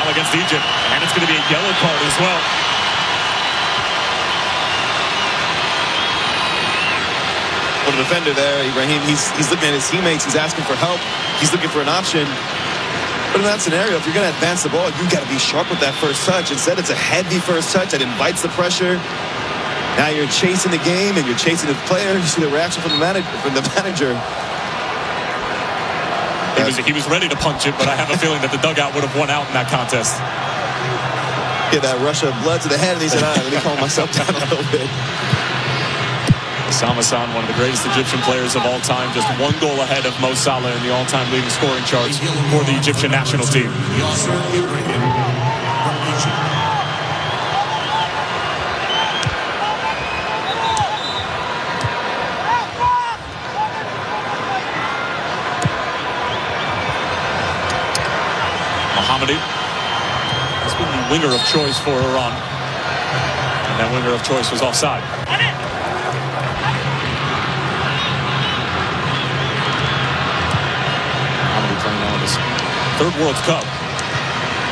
foul against Egypt, and it's going to be a yellow card as well. For the defender there, Ibrahim, he's looking at his teammates. He's asking for help. He's looking for an option. But in that scenario, if you're going to advance the ball, you got to be sharp with that first touch. Instead, it's a heavy first touch that invites the pressure. Now you're chasing the game and you're chasing the player. You see the reaction from the manager. He was ready to punch it, but I have a feeling that the dugout would have won out in that contest. Get that rush of blood to the head, and he said, all right, let me calm myself down a little bit. Osama Hassan, one of the greatest Egyptian players of all time, just one goal ahead of Mo Salah in the all-time leading scoring charts for the Egyptian national team. Mohammadi has been the winger of choice for Iran, and that winger of choice was offside. Third World Cup.